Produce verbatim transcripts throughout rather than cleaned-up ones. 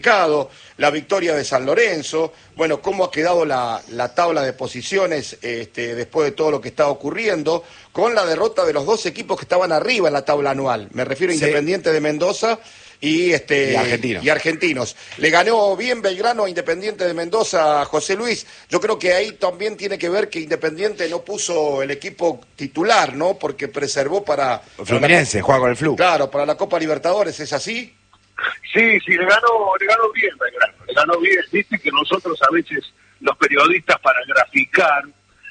la victoria de San Lorenzo, bueno, cómo ha quedado la, la tabla de posiciones este, después de todo lo que está ocurriendo, con la derrota de los dos equipos que estaban arriba en la tabla anual. Me refiero a Sí. Independiente de Mendoza y, este, Y Argentinos. y Argentinos. Le ganó bien Belgrano a Independiente de Mendoza, José Luis. Yo creo que ahí también tiene que ver que Independiente no puso el equipo titular, ¿no? Porque preservó para... Fluminense, para la, juega con el Flu. Claro, para la Copa Libertadores, ¿es así? Sí, sí, le ganó, le ganó bien Belgrano, le ganó bien. Viste que nosotros a veces, los periodistas, para graficar,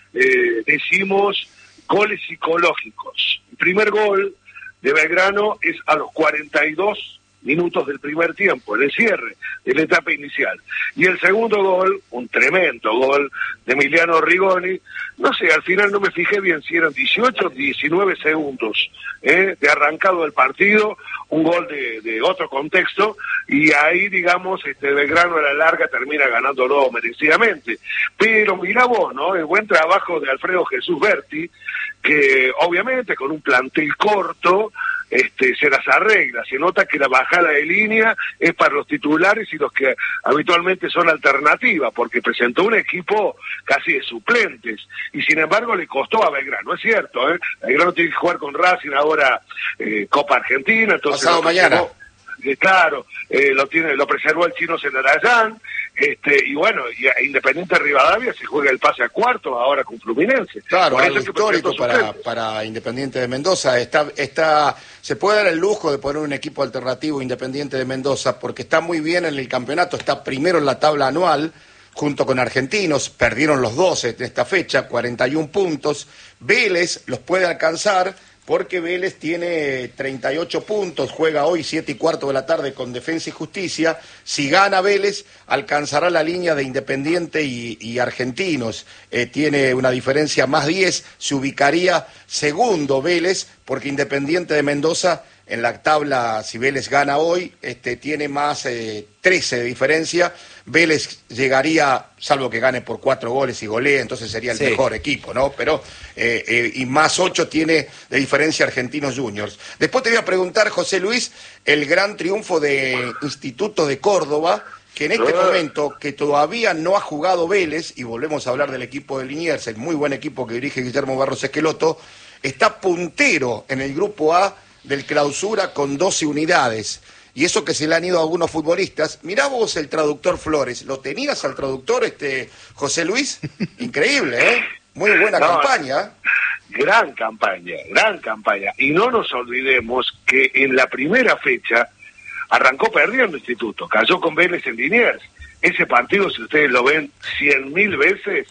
eh, decimos goles psicológicos. El primer gol de Belgrano es a los cuarenta y dos minutos del primer tiempo, en el cierre de la etapa inicial. Y el segundo gol, un tremendo gol de Emiliano Rigoni, no sé, al final no me fijé bien si eran dieciocho o diecinueve segundos ¿eh? de arrancado el partido, un gol de, de otro contexto, y ahí, digamos, este Belgrano a la larga termina ganándolo merecidamente. Pero mirá vos, ¿no? El buen trabajo de Alfredo Jesús Berti, que obviamente con un plantel corto, Este, se las arregla, se nota que la bajada de línea es para los titulares y los que habitualmente son alternativas, porque presentó un equipo casi de suplentes, y sin embargo le costó a Belgrano, es cierto, ¿eh? Belgrano tiene que jugar con Racing ahora eh, Copa Argentina, entonces pasado mañana. Eh, claro, eh, lo tiene, lo preservó el chino Celarayán, este, y bueno, y a Independiente Rivadavia se juega el pase a cuartos ahora con Fluminense. Claro, Por algo eso es que histórico presentó para, suplentes. para Independiente de Mendoza. Está, está, se puede dar el lujo de poner un equipo alternativo Independiente de Mendoza porque está muy bien en el campeonato, está primero en la tabla anual junto con Argentinos, perdieron los doce en esta fecha, cuarenta y un puntos. Vélez los puede alcanzar porque Vélez tiene treinta y ocho puntos, juega hoy siete y cuarto de la tarde con Defensa y Justicia. Si gana Vélez, alcanzará la línea de Independiente y, y Argentinos. Eh, tiene una diferencia más diez, se ubicaría segundo Vélez, porque Independiente de Mendoza, en la tabla, si Vélez gana hoy, este, tiene más eh, trece de diferencia. Vélez llegaría, salvo que gane por cuatro goles y golee, entonces sería el Sí. mejor equipo, ¿no? Pero, eh, eh, y más ocho tiene de diferencia Argentinos Juniors. Después te voy a preguntar, José Luis, el gran triunfo de Instituto de Córdoba, que en este momento, que todavía no ha jugado Vélez, y volvemos a hablar del equipo de Liniers, el muy buen equipo que dirige Guillermo Barros Esqueloto, está puntero en el grupo A del Clausura con doce unidades. Y eso que se le han ido a algunos futbolistas. Mirá vos el traductor Flores. ¿Lo tenías al traductor, este José Luis? Increíble, ¿eh? Muy buena No, campaña. Gran campaña, gran campaña. Y no nos olvidemos que en la primera fecha arrancó perdiendo Instituto, cayó con Vélez en Liniers. Ese partido, si ustedes lo ven cien mil veces,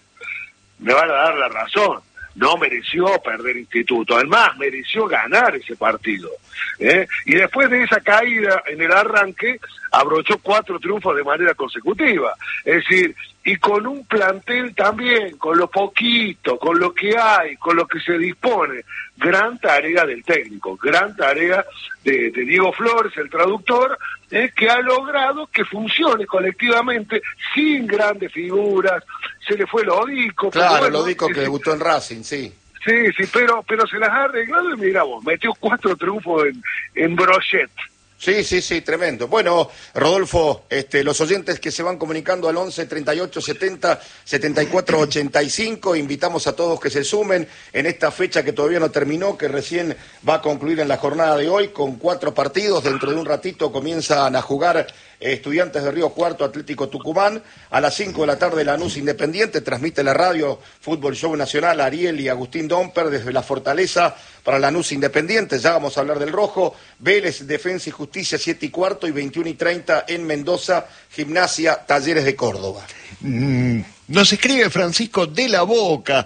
me van a dar la razón. No mereció perder Instituto, además mereció ganar ese partido. ¿eh? Y después de esa caída en el arranque, abrochó cuatro triunfos de manera consecutiva. Es decir, y con un plantel también, con lo poquito, con lo que hay, con lo que se dispone. Gran tarea del técnico, gran tarea de, de Diego Flores, el traductor, eh, que ha logrado que funcione colectivamente sin grandes figuras. Se le fue Lodico. Claro, bueno, Lodico que sí, debutó en Racing, sí. Sí, sí, pero pero se las ha arreglado y mira vos, metió cuatro triunfos en, en Brochet. Sí, sí, sí, tremendo. Bueno, Rodolfo, este, los oyentes que se van comunicando al once, treinta y ocho, setenta, setenta y cuatro, ochenta y cinco, invitamos a todos que se sumen en esta fecha que todavía no terminó, que recién va a concluir en la jornada de hoy con cuatro partidos. Dentro de un ratito comienzan a jugar eh, Estudiantes de Río Cuarto, Atlético Tucumán. A las cinco de la tarde Lanús Independiente, transmite la radio Fútbol Show Nacional, Ariel y Agustín Domper desde la Fortaleza para Lanús Independiente. Ya vamos a hablar del rojo. Vélez, Defensa y Justicia, siete y cuarto, y veintiuno y treinta en Mendoza, Gimnasia, Talleres de Córdoba. Mm, nos escribe Francisco de la Boca,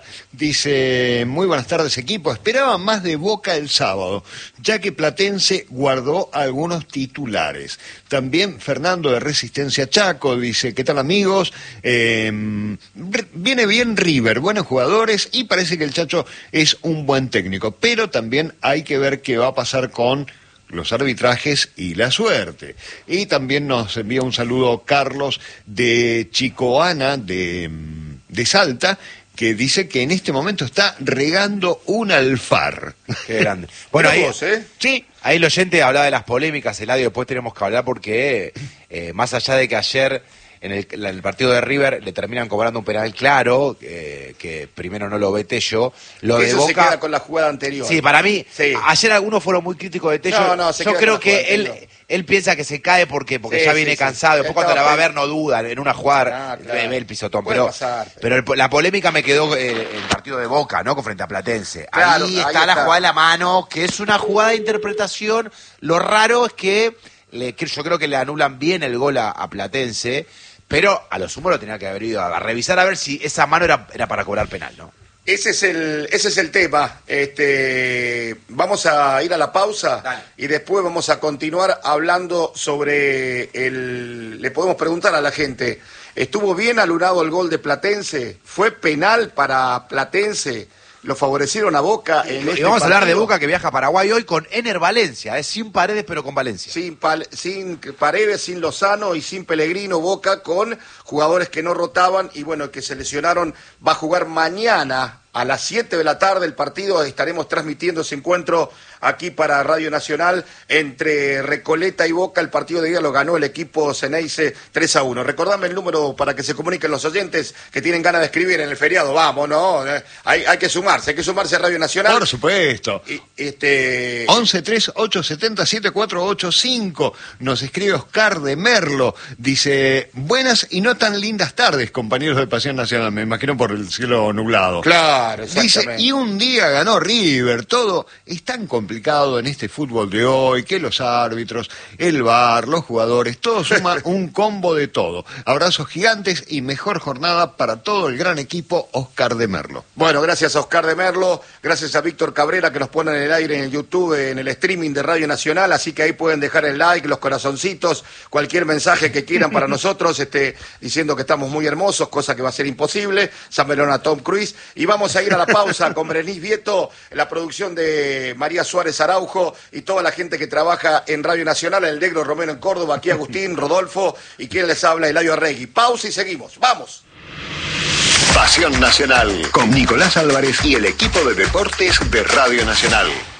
dice: muy buenas tardes equipo, esperaba más de Boca el sábado, ya que Platense guardó algunos titulares. También Fernando de Resistencia Chaco dice: ¿qué tal amigos? Eh, viene bien River, buenos jugadores, y parece que el Chacho es un buen técnico, pero también hay que ver qué va a pasar con los arbitrajes y la suerte. Y también nos envía un saludo Carlos de Chicoana, de, de Salta, que dice que en este momento está regando un alfar. Qué grande. Bueno, ahí, vos, ¿eh? sí, ahí el oyente hablaba de las polémicas, Eladio, después tenemos que hablar porque eh, más allá de que ayer en el, en el partido de River le terminan cobrando un penal claro, eh, que primero no lo ve Tello, lo de Eso Boca... se queda con la jugada anterior. Sí, para mí, Sí. ayer algunos fueron muy críticos de Tello. No, no, se Yo queda creo con la que jugada él, anterior. él piensa que se cae porque, porque Sí, ya sí, viene sí. cansado. Después Él cuando la estaba va a ver pe- no duda, en una jugada Claro, ve, claro. ve el pisotón. Puede Pero, pasar, pero el- la polémica me quedó eh, el partido de Boca, ¿no? Con frente a Platense. Claro, ahí ahí está la está. jugada de la mano, que es una jugada de interpretación. Lo raro es que, le, que yo creo que le anulan bien el gol a, a Platense, pero a lo sumo lo tenía que haber ido a, a revisar a ver si esa mano era, era para cobrar penal, ¿no? Ese es el, ese es el tema. Este, vamos a ir a la pausa. Dale. Y después vamos a continuar hablando sobre el... Le podemos preguntar a la gente, ¿estuvo bien anulado el gol de Platense? ¿Fue penal para Platense? ¿Lo favorecieron a Boca en Y este vamos a hablar de partido? Boca que viaja a Paraguay hoy con Ener Valencia, eh, sin Paredes pero con Valencia. Sin, Pal- sin Paredes, sin Lozano y sin Pellegrino, Boca con jugadores que no rotaban y bueno, que se lesionaron. Va a jugar mañana a las siete de la tarde el partido. Estaremos transmitiendo ese encuentro aquí para Radio Nacional entre Recoleta y Boca. El partido de día lo ganó el equipo Ceneice tres a uno. Recordame el número para que se comuniquen los oyentes que tienen ganas de escribir en el feriado. Vamos, ¿no? Eh, Hay, hay que sumarse, hay que sumarse a Radio Nacional. Por supuesto. Y, este... once tres ocho siete cero siete cuatro ocho cinco. Nos escribe Oscar de Merlo. Dice, buenas y no tan lindas tardes, compañeros de Pasión Nacional. Me imagino por el cielo nublado. Claro, Dice, exactamente. y un día ganó River. Todo es tan complicado en este fútbol de hoy, que los árbitros, el V A R, los jugadores, todo suma un combo de todo. Abrazos gigantes y mejor jornada para todo el gran equipo Oscar de Merlo. Bueno, gracias a Oscar de Merlo, gracias a Víctor Cabrera que nos pone en el aire en el YouTube, en el streaming de Radio Nacional, así que ahí pueden dejar el like, los corazoncitos, cualquier mensaje que quieran para nosotros, este, diciendo que estamos muy hermosos, cosa que va a ser imposible. San Melón a Tom Cruise. Y vamos a ir a la pausa con Berenice Vieto, la producción de María Suárez Araujo y toda la gente que trabaja en Radio Nacional, el Negro Romero en Córdoba, aquí Agustín, Rodolfo y quien les habla, Eladio Arregui. Pausa y seguimos. ¡Vamos! Pasión Nacional con Nicolás Álvarez y el equipo de deportes de Radio Nacional.